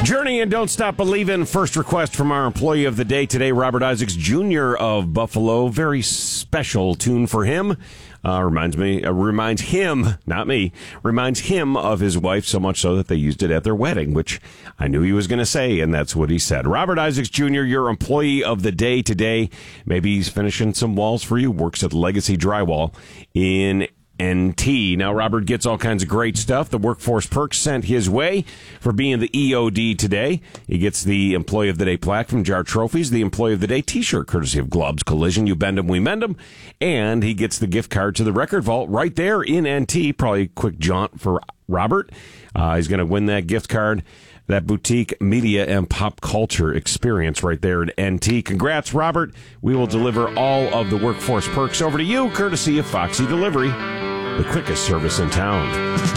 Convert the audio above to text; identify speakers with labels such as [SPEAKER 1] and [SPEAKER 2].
[SPEAKER 1] Journey and Don't Stop Believin'. First request from our employee of the day today, Robert Isaacs Jr. of Buffalo. Very special tune for him. Reminds him, not me, reminds him of his wife, so much so that they used it at their wedding, which I knew he was going to say, and that's what he said. Robert Isaacs Jr., your employee of the day today. Maybe he's finishing some walls for you, works at Legacy Drywall in NT. Now, Robert gets all kinds of great stuff. The Workforce Perks sent his way for being the EOD today. He gets the Employee of the Day plaque from Jar Trophies, the Employee of the Day t-shirt courtesy of Globs Collision. You bend them, we mend them. And he gets the gift card to the Record Vault right there in NT. Probably a quick jaunt for Robert. He's going to win that gift card. That boutique media and pop culture experience right there at NT. Congrats, Robert. We will deliver all of the Workforce Perks over to you, courtesy of Foxy Delivery, the quickest service in town.